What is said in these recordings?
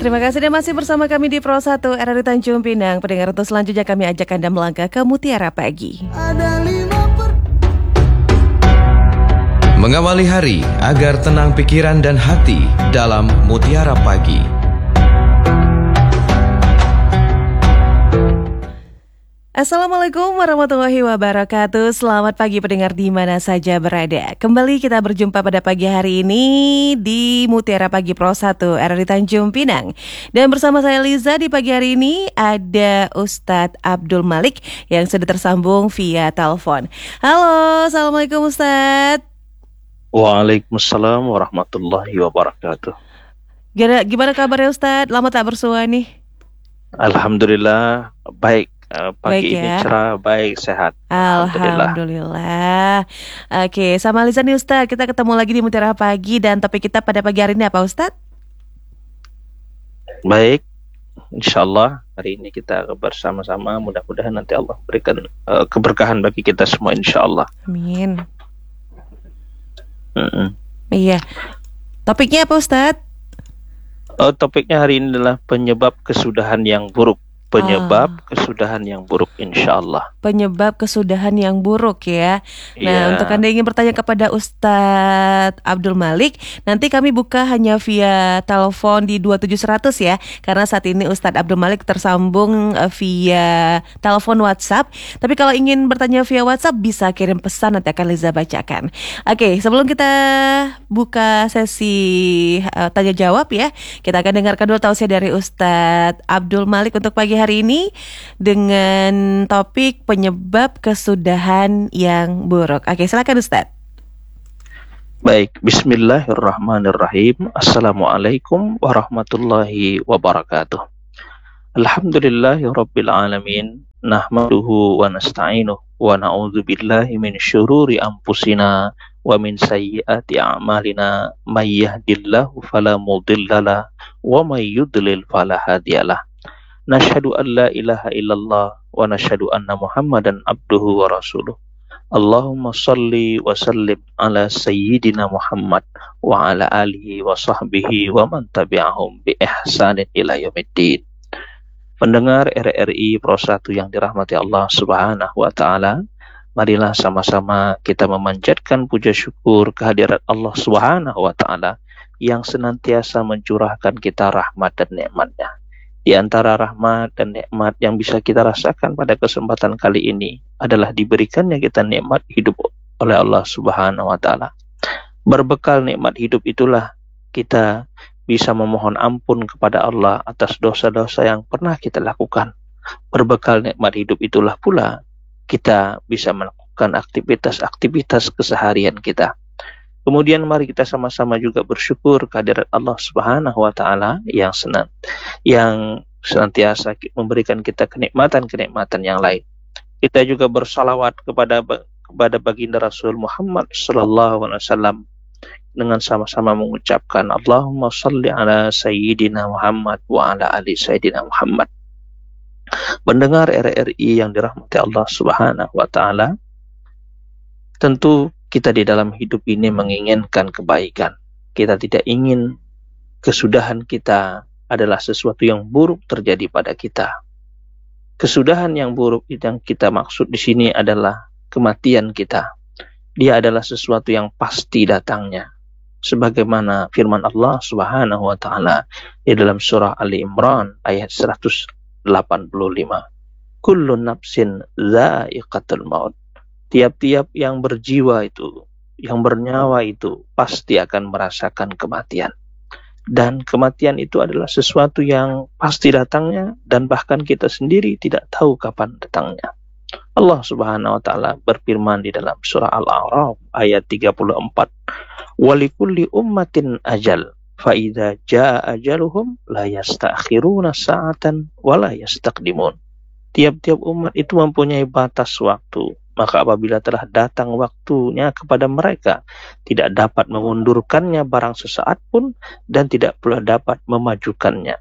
Terima kasih dan masih bersama kami di Pro 1 RRI Tanjung Pinang. Pendengar, untuk selanjutnya kami ajak Anda melangkah ke Mutiara Pagi. Mengawali hari agar tenang pikiran dan hati dalam Mutiara Pagi. Assalamualaikum warahmatullahi wabarakatuh. Selamat pagi pendengar di mana saja berada. Kembali kita berjumpa pada pagi hari ini di Mutiara Pagi Pro 1 RRI Tanjung Pinang. Dan bersama saya Liza di pagi hari ini ada Ustadz Abdul Malik yang sudah tersambung via telepon. Halo, Assalamualaikum Ustadz. Waalaikumsalam warahmatullahi wabarakatuh. Gimana kabarnya Ustadz? Lama tak bersua nih. Alhamdulillah baik. Pagi Baik ini ya. cerah, baik, sehat. Alhamdulillah. Oke, sama Liza nih Ustadz, kita ketemu lagi di Mutiara Pagi dan topik kita pada pagi hari ini apa Ustadz? Baik, insyaallah hari ini kita bersama-sama, mudah-mudahan nanti Allah berikan keberkahan bagi kita semua insyaallah. Amin. Iya. Topiknya apa Ustadz? Topiknya hari ini adalah penyebab kesudahan yang buruk. Kesudahan yang buruk insyaallah. Penyebab kesudahan yang buruk ya. Nah, Iya. untuk Anda ingin bertanya kepada Ustadz Abdul Malik, nanti kami buka hanya via telepon di 27100 ya. Karena saat ini Ustadz Abdul Malik tersambung via telepon WhatsApp. Tapi kalau ingin bertanya via WhatsApp bisa kirim pesan, nanti akan Liza bacakan. Oke, sebelum kita buka sesi tanya jawab ya, kita akan dengarkan dulu tausiah dari Ustadz Abdul Malik untuk pagi hari ini dengan topik penyebab kesudahan yang buruk. Oke, silakan Ustaz. Baik, bismillahirrahmanirrahim. Assalamualaikum warahmatullahi wabarakatuh. Alhamdulillahirabbil alamin. Nahmaduhu wa nasta'inuhu wa na'udzu billahi min syururi anfusina wa min sayyiati a'malina. May yahdihillahu fala mudhillalah wa may yudlil fala hadiyalah. Nashhadu an la ilaha illallah wa nashhadu anna Muhammadan abduhu wa rasuluh. Allahumma salli wa sallim ala sayyidina Muhammad wa ala alihi wa sahbihi wa man tabi'ahum bi ihsanin ila yaumiddin. Pendengar RRI Pro 1 yang dirahmati Allah Subhanahu wa taala, marilah sama-sama kita memanjatkan puja syukur kehadirat Allah Subhanahu wa taala yang senantiasa mencurahkan kita rahmat dan nikmat-Nya. Di antara rahmat dan nikmat yang bisa kita rasakan pada kesempatan kali ini adalah diberikannya kita nikmat hidup oleh Allah Subhanahu wa taala. Berbekal nikmat hidup itulah kita bisa memohon ampun kepada Allah atas dosa-dosa yang pernah kita lakukan. Berbekal nikmat hidup itulah pula kita bisa melakukan aktivitas-aktivitas keseharian kita. Kemudian mari kita sama-sama juga bersyukur kehadirat Allah Subhanahu wa taala yang senantiasa memberikan kita kenikmatan-kenikmatan yang lain. Kita juga bersalawat kepada baginda Rasul Muhammad sallallahu alaihi wasallam dengan sama-sama mengucapkan Allahumma shalli ala sayyidina Muhammad wa ala ali sayyidina Muhammad. Pendengar RRI yang dirahmati Allah Subhanahu wa taala, tentu kita di dalam hidup ini menginginkan kebaikan. Kita tidak ingin kesudahan kita adalah sesuatu yang buruk terjadi pada kita. Kesudahan yang buruk yang kita maksud di sini adalah kematian kita. Dia adalah sesuatu yang pasti datangnya. Sebagaimana firman Allah Subhanahu wa taala di dalam surah Ali Imran ayat 185. Kullu nafsin dha'iqatul maut. Tiap-tiap yang berjiwa itu, yang bernyawa itu pasti akan merasakan kematian. Dan kematian itu adalah sesuatu yang pasti datangnya dan bahkan kita sendiri tidak tahu kapan datangnya. Allah Subhanahu wa taala berfirman di dalam surah Al-A'raf ayat 34, "Walikulli ummatin ajal, fa idza jaa ajaluhum la yasta'khiruna sa'atan wa la yastaqdimun." Tiap-tiap umat itu mempunyai batas waktu. Maka apabila telah datang waktunya kepada mereka, tidak dapat mengundurkannya barang sesaat pun dan tidak pula dapat memajukannya.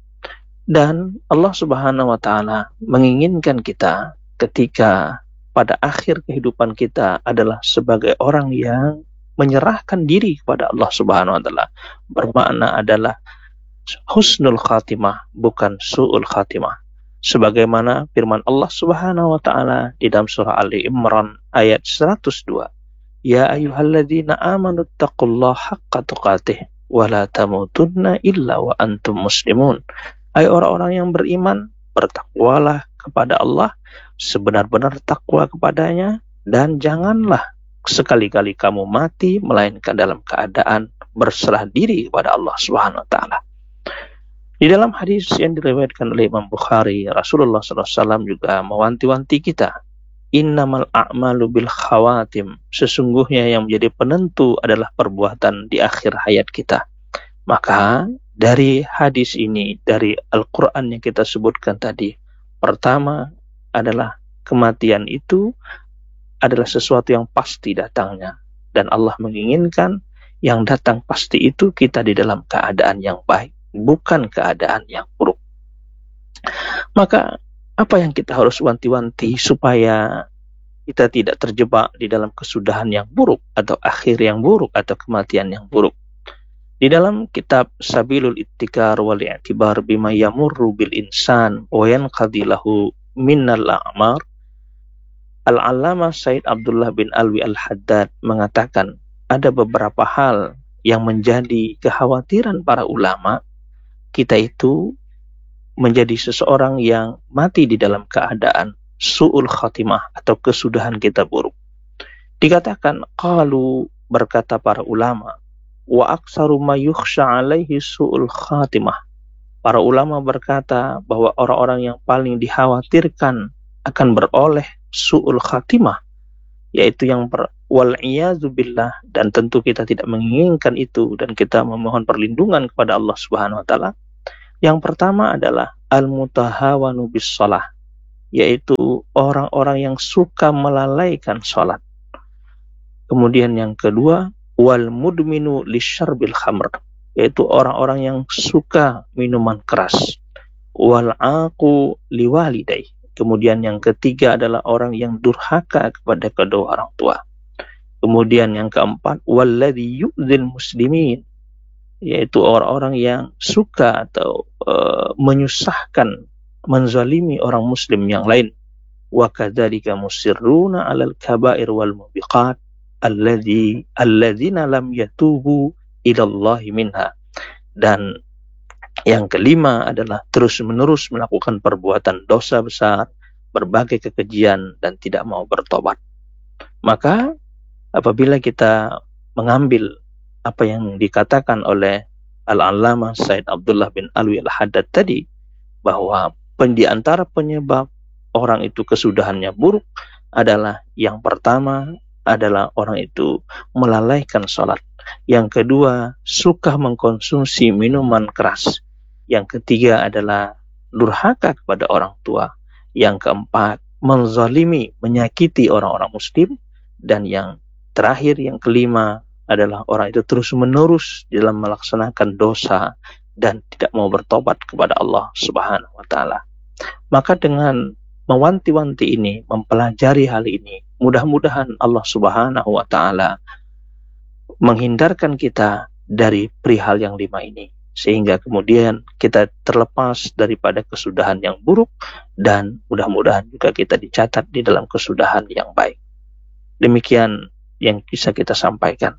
Dan Allah Subhanahu wa taala menginginkan kita ketika pada akhir kehidupan kita adalah sebagai orang yang menyerahkan diri kepada Allah Subhanahu wa taala. Bermakna adalah husnul khatimah, bukan su'ul khatimah. Sebagaimana firman Allah Subhanahu wa taala di dalam surah Ali Imran ayat 102. Ya ayyuhalladzina amanu taqullaha haqqa tuqatih wa la tamutunna illa wa antum muslimun. Hai orang-orang yang beriman, bertakwalah kepada Allah sebenar-benar takwa kepadanya, dan janganlah sekali-kali kamu mati melainkan dalam keadaan berserah diri kepada Allah Subhanahu wa taala. Di dalam hadis yang diriwayatkan oleh Imam Bukhari, Rasulullah SAW juga mewanti-wanti kita, innamal a'malu bil khawatim, sesungguhnya yang menjadi penentu adalah perbuatan di akhir hayat kita. Maka dari hadis ini, dari Al-Quran yang kita sebutkan tadi, pertama adalah kematian itu adalah sesuatu yang pasti datangnya, dan Allah menginginkan yang datang pasti itu kita di dalam keadaan yang baik, bukan keadaan yang buruk. Maka apa yang kita harus wanti-wanti supaya kita tidak terjebak di dalam kesudahan yang buruk, atau akhir yang buruk, atau kematian yang buruk? Di dalam kitab Sabilul Ittikar wal I'tibar bima yamurru bil insan wa yanqadi lahu minnal a'mar, Al-Allamah Said Abdullah bin Alwi Al-Haddad mengatakan ada beberapa hal yang menjadi kekhawatiran para ulama. Kita itu menjadi seseorang yang mati di dalam keadaan su'ul khatimah, atau kesudahan kita buruk. Dikatakan, qalu, berkata para ulama, wa aksaru ma yukhsha alaihi su'ul khatimah. Para ulama berkata bahwa orang-orang yang paling dikhawatirkan akan beroleh su'ul khatimah, yaitu yang wal'iyazu billah, dan tentu kita tidak menginginkan itu, dan kita memohon perlindungan kepada Allah Subhanahu wa taala. Yang pertama adalah al-mutahawanu bis shalah, yaitu orang-orang yang suka melalaikan salat. Kemudian yang kedua, wal mudminu lisyarbil khamr, yaitu orang-orang yang suka minuman keras. Wal aqu liwalidai. Kemudian yang ketiga adalah orang yang durhaka kepada kedua orang tua. Kemudian yang keempat, walladzi yu'dzil muslimin, yaitu orang-orang yang suka atau menyusahkan, menzalimi orang muslim yang lain. Wa kadzalika musirruna 'alal kaba'ir wal mubiqat alladzina lam yatubu ilallahi minha. Dan yang kelima adalah terus-menerus melakukan perbuatan dosa besar, berbagai kekejian, dan tidak mau bertobat. Maka apabila kita mengambil apa yang dikatakan oleh Al-Allamah Said Abdullah bin Alwi Al-Haddad tadi, bahwa di antara penyebab orang itu kesudahannya buruk adalah, yang pertama adalah orang itu melalaikan sholat. Yang kedua, suka mengkonsumsi minuman keras. Yang ketiga adalah durhaka kepada orang tua. Yang keempat, menzalimi, menyakiti orang-orang muslim. Dan yang terakhir, yang kelima, adalah orang itu terus-menerus dalam melaksanakan dosa dan tidak mau bertobat kepada Allah Subhanahu wa taala. Maka dengan mewanti-wanti ini, mempelajari hal ini, mudah-mudahan Allah Subhanahu wa taala menghindarkan kita dari perihal yang 5 ini, sehingga kemudian kita terlepas daripada kesudahan yang buruk, dan mudah-mudahan juga kita dicatat di dalam kesudahan yang baik. Demikian yang bisa kita sampaikan.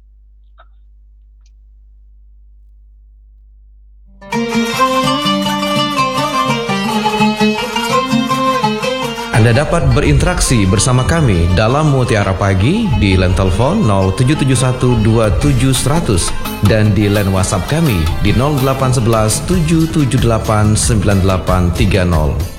Anda dapat berinteraksi bersama kami dalam Mutiara Pagi di line telepon 07712700 dan di line WhatsApp kami di 0811 778 9830.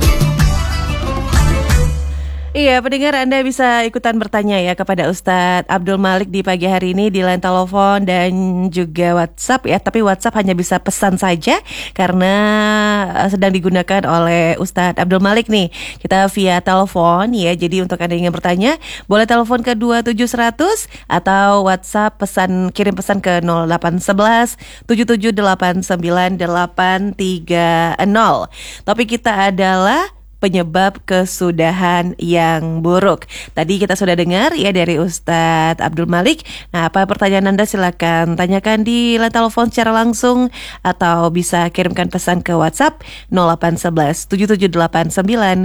Iya, pendengar, Anda bisa ikutan bertanya ya kepada Ustadz Abdul Malik di pagi hari ini di line telepon dan juga WhatsApp ya. Tapi WhatsApp hanya bisa pesan saja karena sedang digunakan oleh Ustadz Abdul Malik nih. Kita via telepon ya. Jadi untuk Anda yang ingin bertanya, boleh telepon ke 27100 atau WhatsApp kirim pesan ke 0811 7789 830. Topik kita adalah penyebab kesudahan yang buruk. Tadi kita sudah dengar ya dari Ustadz Abdul Malik. Nah, apa pertanyaan Anda silakan tanyakan di line telepon secara langsung atau bisa kirimkan pesan ke WhatsApp 0811 7789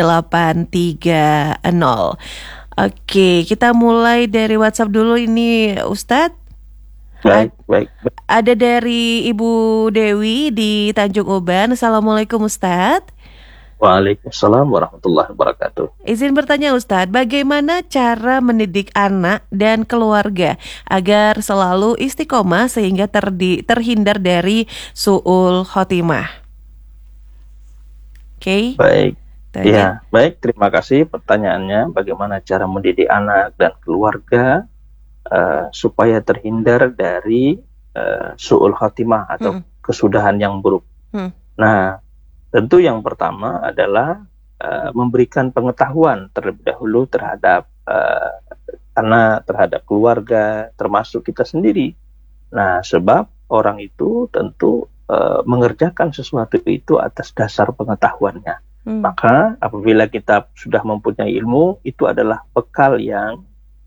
830. Oke, kita mulai dari WhatsApp dulu ini Ustadz. Baik. Ada dari Ibu Dewi di Tanjung Uban. Assalamualaikum Ustadz. Waalaikumsalam warahmatullahi wabarakatuh. Izin bertanya Ustadz, bagaimana cara mendidik anak dan keluarga agar selalu istiqomah sehingga terhindar dari su'ul khotimah? Oke. Baik. Tanya. Ya, baik. Terima kasih pertanyaannya. Bagaimana cara mendidik anak dan keluarga supaya terhindar dari su'ul khatimah atau kesudahan yang buruk. Nah, tentu yang pertama adalah memberikan pengetahuan terlebih dahulu terhadap anak, terhadap keluarga, termasuk kita sendiri. Nah, sebab orang itu tentu mengerjakan sesuatu itu atas dasar pengetahuannya. Maka apabila kita sudah mempunyai ilmu, itu adalah bekal yang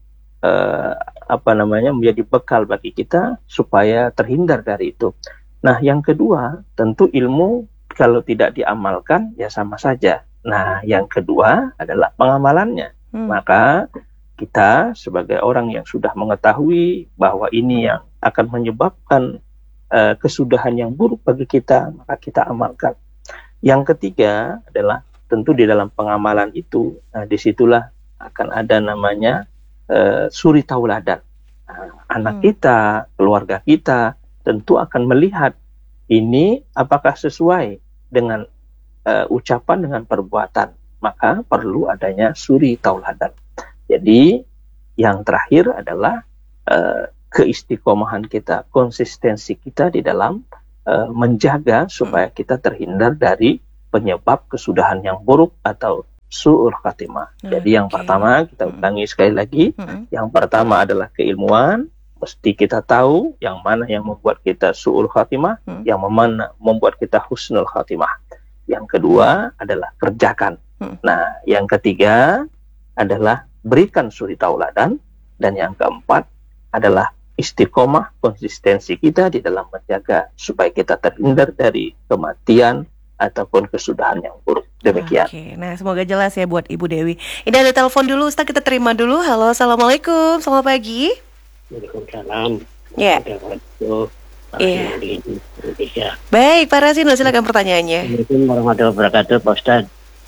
menjadi bekal bagi kita supaya terhindar dari itu. Nah, yang kedua, tentu ilmu kalau tidak diamalkan ya sama saja. Nah, yang kedua adalah pengamalannya. Maka kita sebagai orang yang sudah mengetahui bahwa ini yang akan menyebabkan kesudahan yang buruk bagi kita, maka kita amalkan. Yang ketiga adalah tentu di dalam pengamalan itu, disitulah akan ada namanya suri tauladan. Anak kita, keluarga kita tentu akan melihat ini apakah sesuai dengan ucapan dengan perbuatan. Maka perlu adanya suri tauladan. Jadi yang terakhir adalah keistiqomahan kita, konsistensi kita di dalam menjaga supaya kita terhindar dari penyebab kesudahan yang buruk atau su'ul khatimah. Jadi yang pertama, kita ulangi sekali lagi, yang pertama adalah keilmuan. Mesti kita tahu yang mana yang membuat kita su'ul khatimah, yang mana membuat kita husnul khatimah. Yang kedua adalah kerjakan. Nah, yang ketiga adalah berikan suri tauladan, dan yang keempat adalah istiqomah, konsistensi kita di dalam menjaga supaya kita terhindar dari kematian ataupun kesudahan yang buruk. Demikian. Oke, nah semoga jelas ya buat Ibu Dewi. Ini ada telepon dulu, Ustaz, kita terima dulu. Halo, assalamualaikum, selamat pagi. Waalaikumsalam. Ya. Iya. Di Indonesia. Baik, Pak Rasino, silakan pertanyaannya. Assalamualaikum warahmatullahi wabarakatuh, Pak Ustaz.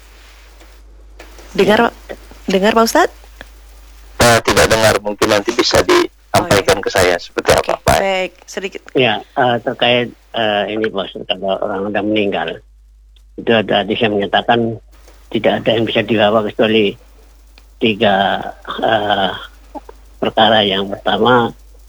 Dengar Pak Ustaz? Tidak dengar, mungkin nanti bisa disampaikan ke saya seperti apa, Pak. Baik, sedikit. Ya, terkait ini Pak Ustaz, kalau orang sudah meninggal, itu ada hadis yang menyatakan tidak ada yang bisa dibawa kecuali 3 perkara. Yang pertama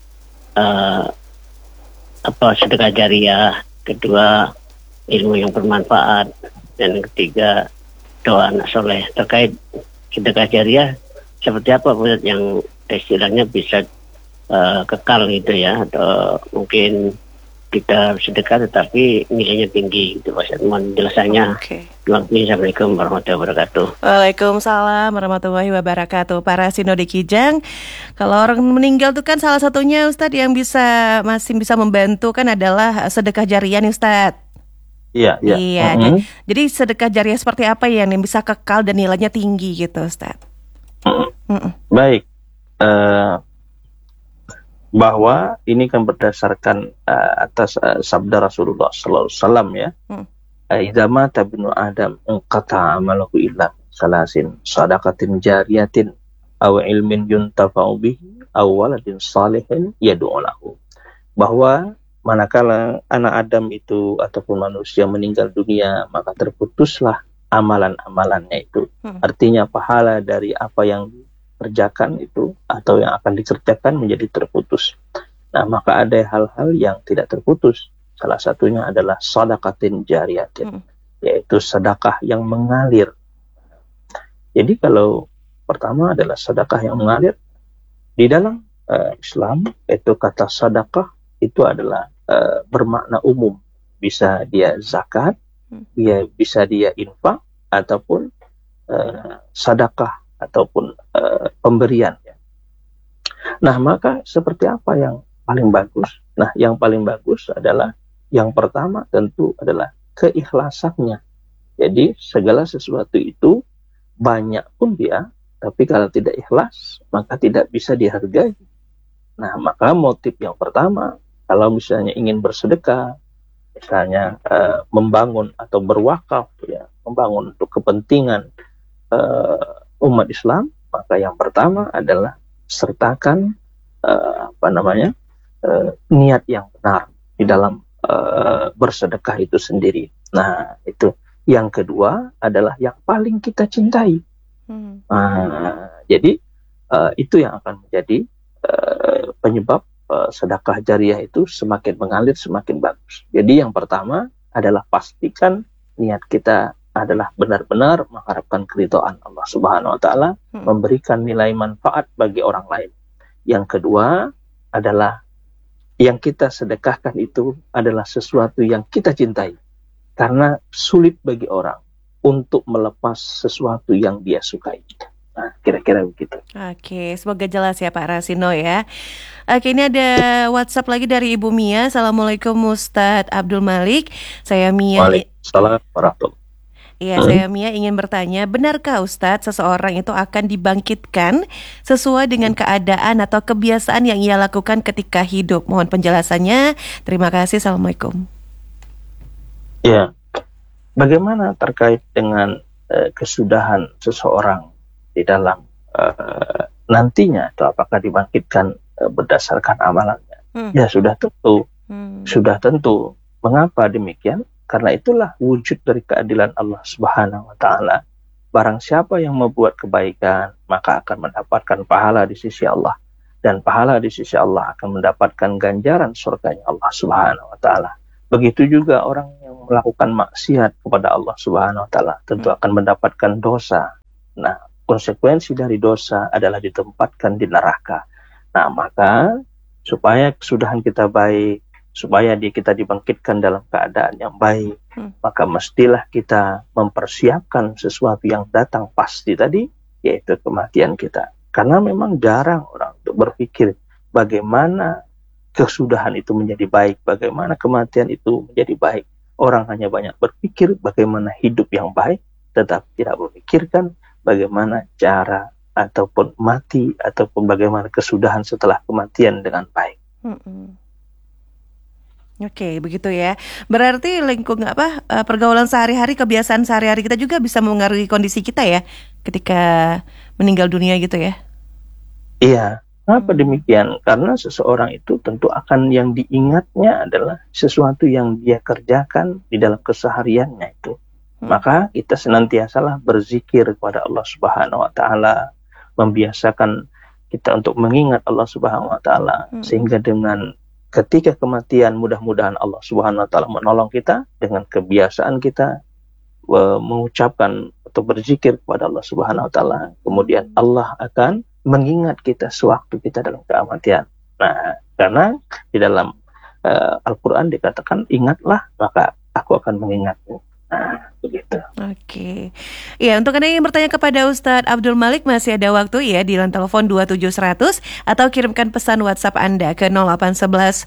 sedekah jariah, kedua ilmu yang bermanfaat, dan ketiga doa anak soleh. Terkait sedekah jariah, seperti apa Ustaz yang istilahnya bisa kekal gitu ya, atau mungkin kita sedekah tetapi nilainya tinggi gitu Pak Ustaz. Mohon jelasannya. Assalamualaikum warahmatullahi wabarakatuh. Waalaikumsalam warahmatullahi wabarakatuh. Para Sino di Kijang, kalau orang meninggal itu kan salah satunya Ustadz yang masih bisa membantu kan adalah sedekah jariah nih Ustadz. Iya. Jadi sedekah jariah seperti apa yang bisa kekal dan nilainya tinggi gitu Ustadz? Baik. Bahwa ini kan berdasarkan atas sabda Rasulullah SAW ya. Idza mata ibnu Adam inqata amaluhu illa salasin sadaqatin jariyatin aw ilmin yuntafa'u bihi aw waladin salihin yad'u lahu. Bahwa manakala anak Adam itu ataupun manusia meninggal dunia, maka terputuslah amalan-amalannya itu. Artinya pahala dari apa yang kerjakan itu atau yang akan dikerjakan menjadi terputus. Nah, maka ada hal-hal yang tidak terputus. Salah satunya adalah sedekatin jariyatin, yaitu sedekah yang mengalir. Jadi kalau pertama adalah sedekah yang mengalir, di dalam Islam itu kata sedekah itu adalah bermakna umum. Bisa dia zakat, bisa dia infak, ataupun sedekah ataupun pemberian. Nah, maka seperti apa yang paling bagus? Nah, yang paling bagus adalah yang pertama tentu adalah keikhlasannya. Jadi segala sesuatu itu banyak pun dia, tapi kalau tidak ikhlas maka tidak bisa dihargai. Nah, maka motif yang pertama, kalau misalnya ingin bersedekah, misalnya membangun atau berwakaf, ya, membangun untuk kepentingan umat Islam, maka yang pertama adalah sertakan niat yang benar di dalam bersedekah itu sendiri. Nah, itu. Yang kedua adalah yang paling kita cintai. Jadi itu yang akan menjadi penyebab sedekah jariah itu semakin mengalir, semakin bagus. Jadi yang pertama adalah pastikan niat kita adalah benar-benar mengharapkan keridhaan Allah Subhanahu wa taala, memberikan nilai manfaat bagi orang lain. Yang kedua adalah yang kita sedekahkan itu adalah sesuatu yang kita cintai. Karena sulit bagi orang untuk melepas sesuatu yang dia sukai. Nah, kira-kira begitu. Oke, semoga jelas ya Pak Rasino ya. Oke, ini ada WhatsApp lagi dari Ibu Mia. Assalamualaikum Ustadz Abdul Malik. Saya Mia. Waalaikumsalam warahmatullahi. Iya, saya Mia ingin bertanya, benarkah Ustadz seseorang itu akan dibangkitkan sesuai dengan keadaan atau kebiasaan yang ia lakukan ketika hidup? Mohon penjelasannya. Terima kasih. Assalamualaikum. Ya, bagaimana terkait dengan kesudahan seseorang di dalam nantinya, atau apakah dibangkitkan berdasarkan amalannya? Ya sudah tentu, sudah tentu. Mengapa demikian? Karena itulah wujud dari keadilan Allah Subhanahu wa taala. Barang siapa yang membuat kebaikan, maka akan mendapatkan pahala di sisi Allah, dan pahala di sisi Allah akan mendapatkan ganjaran surganya Allah Subhanahu wa taala. Begitu juga orang yang melakukan maksiat kepada Allah Subhanahu wa taala tentu akan mendapatkan dosa. Nah, konsekuensi dari dosa adalah ditempatkan di neraka. Nah, maka supaya kesudahan kita baik, supaya kita dibangkitkan dalam keadaan yang baik, maka mestilah kita mempersiapkan sesuatu yang datang pasti tadi, yaitu kematian kita. Karena memang jarang orang untuk berpikir bagaimana kesudahan itu menjadi baik, bagaimana kematian itu menjadi baik. Orang hanya banyak berpikir bagaimana hidup yang baik, tetapi tidak memikirkan bagaimana cara ataupun mati, ataupun bagaimana kesudahan setelah kematian dengan baik. Oke, begitu ya. Berarti pergaulan sehari-hari, kebiasaan sehari-hari kita juga bisa mengaruhi kondisi kita ya ketika meninggal dunia gitu ya. Iya. Kenapa demikian? Karena seseorang itu tentu akan yang diingatnya adalah sesuatu yang dia kerjakan di dalam kesehariannya itu. Maka kita senantiasalah berzikir kepada Allah Subhanahu wa taala, membiasakan kita untuk mengingat Allah Subhanahu wa taala, sehingga dengan ketika kematian mudah-mudahan Allah Subhanahu wa taala menolong kita dengan kebiasaan kita mengucapkan atau berzikir kepada Allah Subhanahu wa taala. Kemudian Allah akan mengingat kita sewaktu kita dalam kematian. Nah, karena di dalam Al-Quran dikatakan, ingatlah maka aku akan mengingatmu. Nah, begitu. Oke. Ya, untuk Anda yang bertanya kepada Ustadz Abdul Malik, masih ada waktu ya di line telepon 27100 atau kirimkan pesan WhatsApp Anda ke 0811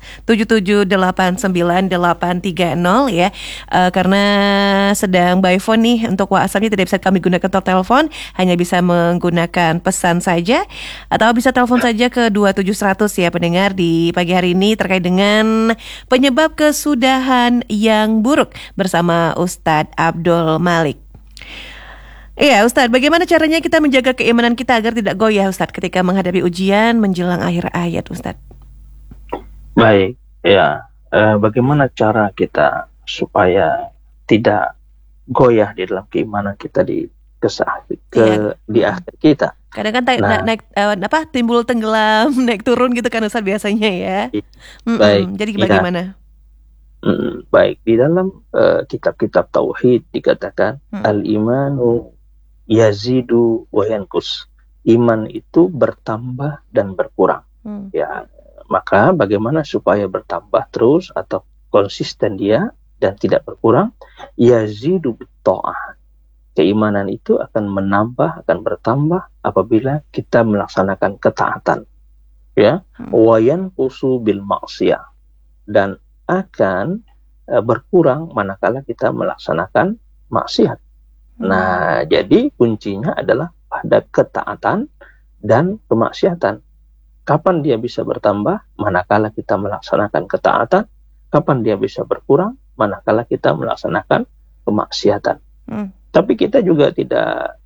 7789830 ya. Karena sedang by phone nih, untuk WhatsApp-nya tidak bisa kami gunakan untuk telepon, hanya bisa menggunakan pesan saja, atau bisa telepon saja ke 27100 ya pendengar di pagi hari ini terkait dengan penyebab kesudahan yang buruk bersama Ustadz Abdul Malik. Iya Ustadz, bagaimana caranya kita menjaga keimanan kita agar tidak goyah Ustadz ketika menghadapi ujian menjelang akhir ayat Ustadz? Baik, ya. Bagaimana cara kita supaya tidak goyah di dalam keimanan kita di akhir kita? Kadang kan timbul tenggelam, naik turun gitu kan Ustadz biasanya ya. Baik. Jadi bagaimana? Baik, di dalam kitab-kitab tauhid dikatakan al-imanu yazidu wa yanqus. Iman itu bertambah dan berkurang. Ya, maka bagaimana supaya bertambah terus atau konsisten dia dan tidak berkurang? Yazidu bit-tha'ah. keimanan itu akan menambah, akan bertambah apabila kita melaksanakan ketaatan. Ya, wayan usu bil maksiyah, dan akan berkurang manakala kita melaksanakan maksiat. Nah, jadi kuncinya adalah pada ketaatan dan kemaksiatan. Kapan dia bisa bertambah? Manakala kita melaksanakan ketaatan. Kapan dia bisa berkurang? Manakala kita melaksanakan kemaksiatan. Tapi kita juga tidak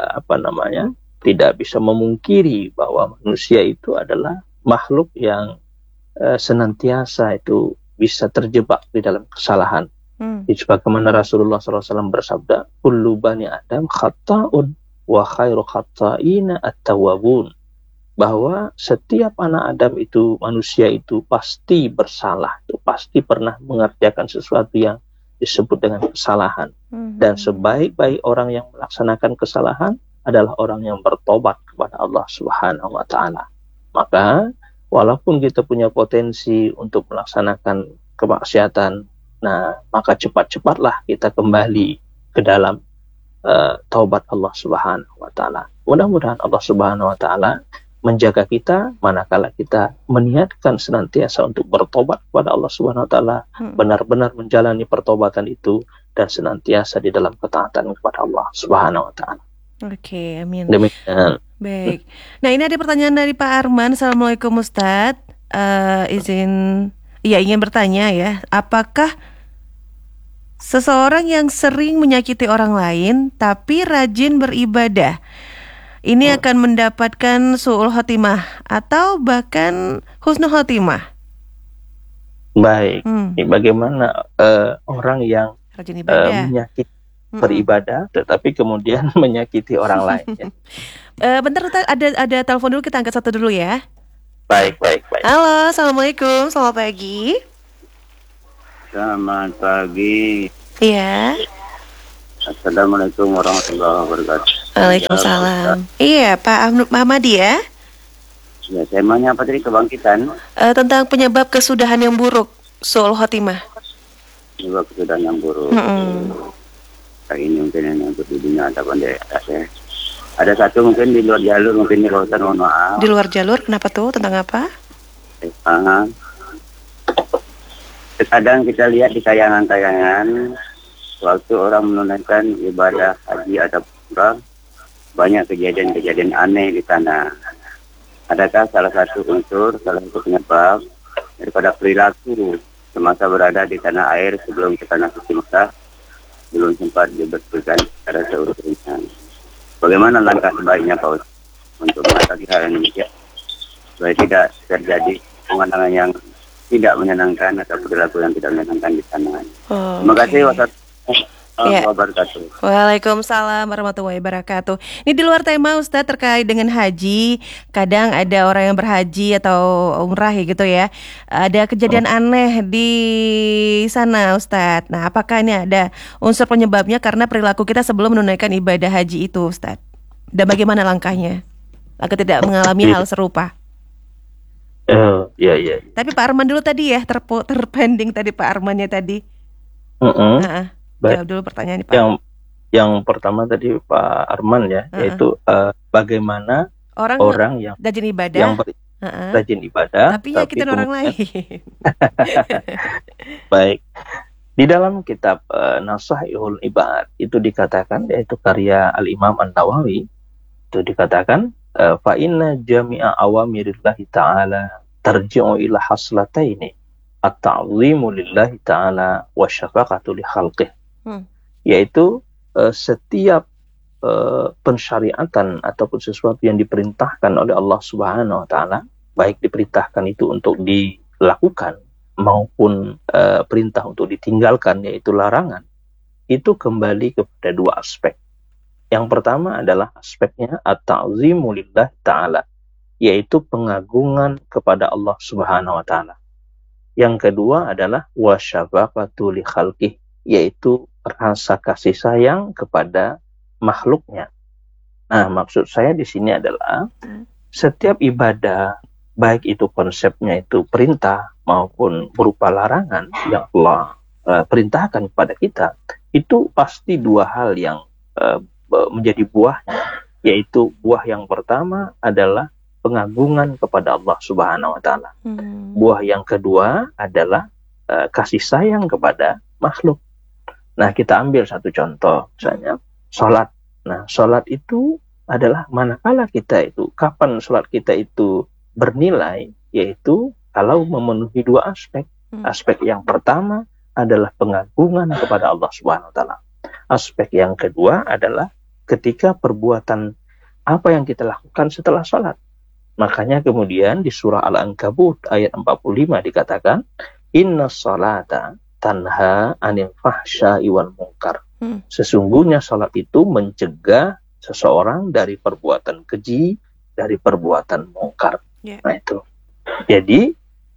bisa memungkiri bahwa manusia itu adalah makhluk yang senantiasa itu bisa terjebak di dalam kesalahan. Sebagaimana Rasulullah SAW bersabda, kullu bani Adam khata'un wa khairu khata'ina at-tawwabun. Bahwa setiap anak Adam itu, manusia itu pasti bersalah, itu pasti pernah mengerjakan sesuatu yang disebut dengan kesalahan. Dan sebaik-baik orang yang melaksanakan kesalahan adalah orang yang bertobat kepada Allah Subhanahu wa Ta'ala. Maka walaupun kita punya potensi untuk melaksanakan kemaksiatan, nah maka cepat-cepatlah kita kembali ke dalam taubat Allah Subhanahu wa Ta'ala. Mudah-mudahan Allah Subhanahu wa Ta'ala menjaga kita manakala kita meniatkan senantiasa untuk bertobat kepada Allah Subhanahu wa Ta'ala, benar-benar menjalani pertobatan itu dan senantiasa di dalam ketaatan kepada Allah Subhanahu wa Ta'ala. Oke, amin. Demikian. Baik. Nah, ini ada pertanyaan dari Pak Arman. Assalamualaikum Ustadz. Ingin bertanya ya, apakah seseorang yang sering menyakiti orang lain tapi rajin beribadah ini akan mendapatkan su'ul khotimah atau bahkan husnul khotimah? Baik. Bagaimana orang yang rajin ibadah, menyakiti beribadah tetapi kemudian menyakiti orang lain ya? Bentar, ada telepon dulu, kita angkat satu dulu ya. Baik. Halo, assalamualaikum, selamat pagi. Selamat pagi. Iya. Assalamualaikum warahmatullahi wabarakatuh. Waalaikumsalam. Iya, Pak Ahmadi ya. Ya, temanya apa tadi, kebangkitan? Tentang penyebab kesudahan yang buruk, su'ul khotimah. Penyebab kesudahan yang buruk. Kayak ini mungkin yang untuk di dunia ataupun di atas ya. Ada satu mungkin di luar jalur, mungkin di lautan, mohon maaf. Di luar jalur, kenapa tuh? Tentang apa? Kadang kita lihat di tayangan-tayangan, waktu orang menunaikan ibadah haji atau umrah, banyak kejadian-kejadian aneh di sana. Adakah salah satu unsur, salah satu penyebab daripada perilaku semasa berada di tanah air sebelum ke tanah suci Mekah belum sempat dibetulkan secara seutuhnya? Bagaimana langkah sebaiknya Pak Ustaz untuk mengatasi hal ini supaya tidak terjadi pemandangan yang tidak menyenangkan atau perilaku yang tidak menyenangkan di sana? Terima kasih. Wabarakatuh. Waalaikumsalam warahmatullahi wabarakatuh. Ini di luar tema Ustadz terkait dengan haji. Kadang ada orang yang berhaji atau umrah gitu ya. Ada kejadian aneh di sana Ustadz. Nah, apakah ini ada unsur penyebabnya karena perilaku kita sebelum menunaikan ibadah haji itu Ustadz? Dan bagaimana langkahnya agar tidak mengalami hal serupa? Iya. Tapi Pak Arman dulu tadi ya, terpending tadi Pak Armannya tadi. Jawab dulu pertanyaan Pak. Yang pertama tadi Pak Arman ya, yaitu bagaimana orang yang rajin ibadah, rajin ibadah tapi nyakitin orang lain. Baik. Di dalam kitab Nasaihul Ibad itu dikatakan, yaitu karya Al-Imam An-Nawawi, itu dikatakan fa inna jami'a awamirillahi ta'ala tarji'u ila haslataini at-ta'zimu lillahi ta'ala wa syafaqatu li khalqih. Yaitu setiap pensyariatan ataupun sesuatu yang diperintahkan oleh Allah Subhanahu wa Ta'ala, baik diperintahkan itu untuk dilakukan maupun perintah untuk ditinggalkan, yaitu larangan, itu kembali kepada dua aspek. Yang pertama adalah aspeknya at-ta'zimu lillahi ta'ala, yaitu pengagungan kepada Allah Subhanahu wa Ta'ala. Yang kedua adalah wa syafaqatu li khalqih, yaitu rasa kasih sayang kepada makhluknya. Nah, maksud saya di sini adalah setiap ibadah, baik itu konsepnya itu perintah maupun berupa larangan yang Allah perintahkan kepada kita, itu pasti dua hal yang menjadi buahnya, yaitu buah yang pertama adalah pengagungan kepada Allah Subhanahu wa taala. Buah yang kedua adalah kasih sayang kepada makhluk. Nah, kita ambil satu contoh, misalnya sholat. Nah, sholat itu adalah manakala kita itu, kapan sholat kita itu bernilai, yaitu kalau memenuhi dua aspek. Aspek yang pertama adalah pengagungan kepada Allah Subhanahu wa taala. Aspek yang kedua adalah ketika perbuatan apa yang kita lakukan setelah sholat. Makanya kemudian di surah Al-Ankabut ayat 45 dikatakan, Inna sholata tanha anil fahsya'i wal munkar. Sesungguhnya sholat itu mencegah seseorang dari perbuatan keji, dari perbuatan mungkar. Nah itu. Jadi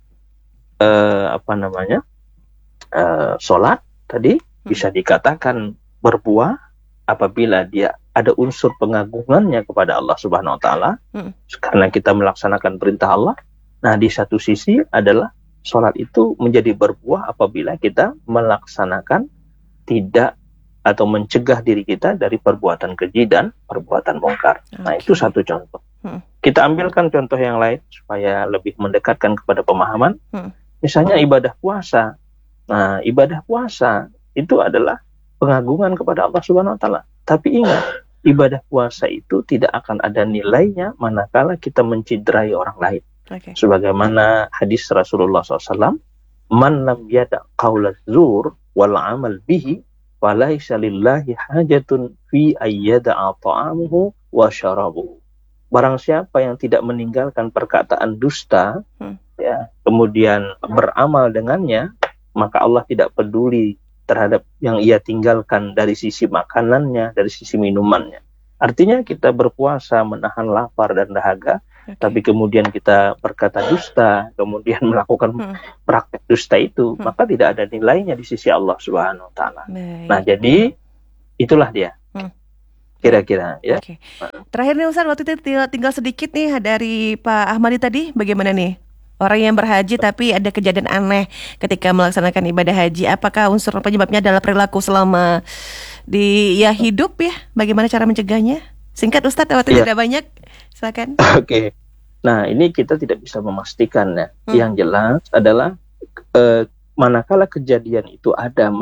sholat tadi bisa dikatakan berbuah apabila dia ada unsur pengagungannya kepada Allah Subhanahu wa taala, karena kita melaksanakan perintah Allah. Nah, di satu sisi adalah sholat itu menjadi berbuah apabila kita melaksanakan tidak atau mencegah diri kita dari perbuatan keji dan perbuatan mungkar. Nah, itu satu contoh. Kita ambilkan contoh yang lain supaya lebih mendekatkan kepada pemahaman. Misalnya ibadah puasa. Nah, ibadah puasa itu adalah pengagungan kepada Allah Subhanahu wa taala. Tapi ingat, ibadah puasa itu tidak akan ada nilainya manakala kita menciderai orang lain. Sebagaimana hadis Rasulullah SAW, Man lam yada' qawla zur wal amal bihi falaisa lillahi hajatun fi ayyada'a ta'amuhu wa syarabuhu. Barang siapa yang tidak meninggalkan perkataan dusta, ya, kemudian beramal dengannya, maka Allah tidak peduli terhadap yang ia tinggalkan dari sisi makanannya, dari sisi minumannya. Artinya kita berpuasa menahan lapar dan dahaga, tapi kemudian kita berkata dusta, kemudian melakukan praktek dusta itu, maka tidak ada nilainya di sisi Allah Subhanahu wa taala. Nah, jadi itulah dia. Kira-kira ya. Terakhir nih Ustaz, waktu itu tinggal sedikit nih dari Pak Ahmadi tadi, bagaimana nih? Orang yang berhaji tapi ada kejadian aneh ketika melaksanakan ibadah haji. Apakah unsur penyebabnya adalah perilaku selama hidup ya? Bagaimana cara mencegahnya? Singkat Ustadz, waktu tidak banyak. Silakan. Oke. Nah, ini kita tidak bisa memastikan ya. Yang jelas adalah manakala kejadian itu ada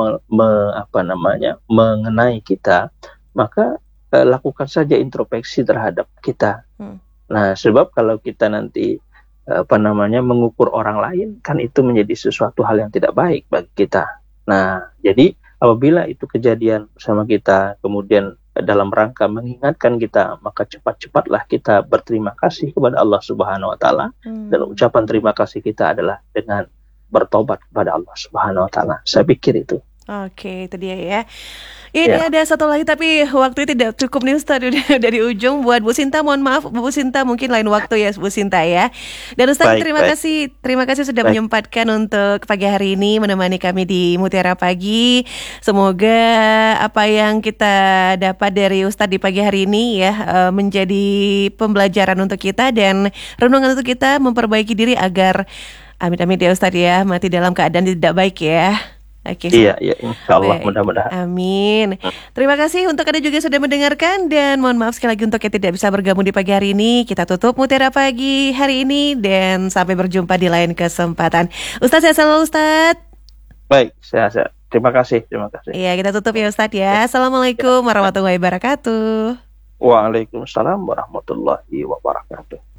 mengenai kita, maka lakukan saja introspeksi terhadap kita. Nah, sebab kalau kita nanti mengukur orang lain, kan itu menjadi sesuatu hal yang tidak baik bagi kita. Nah, jadi apabila itu kejadian bersama kita, kemudian dalam rangka mengingatkan kita, maka cepat-cepatlah kita berterima kasih kepada Allah Subhanahu wa taala. Dan ucapan terima kasih kita adalah dengan bertobat kepada Allah Subhanahu wa taala. Saya pikir itu. Oke, itu dia ya. Ini ada satu lagi tapi waktu tidak cukup nih Ustaz, udah dari ujung. Buat Bu Sinta, mohon maaf Bu Sinta, mungkin lain waktu ya Bu Sinta ya. Dan Ustaz, terima kasih sudah menyempatkan untuk pagi hari ini menemani kami di Mutiara Pagi. Semoga apa yang kita dapat dari Ustaz di pagi hari ini ya menjadi pembelajaran untuk kita dan renungan untuk kita memperbaiki diri agar amin ya Ustaz ya, mati dalam keadaan tidak baik ya. Oke, iya, insyaallah, mudah-mudahan. Amin. Terima kasih untuk Anda juga sudah mendengarkan dan mohon maaf sekali lagi untuk yang tidak bisa bergabung di pagi hari ini. Kita tutup Mutiara Pagi hari ini dan sampai berjumpa di lain kesempatan. Ustaz, sehat selalu Ustaz. Baik, sehat. Terima kasih. Iya, kita tutup ya Ustaz ya. Assalamualaikum warahmatullahi wabarakatuh. Waalaikumsalam warahmatullahi wabarakatuh.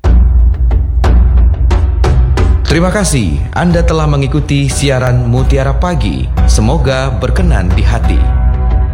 Terima kasih Anda telah mengikuti siaran Mutiara Pagi. Semoga berkenan di hati.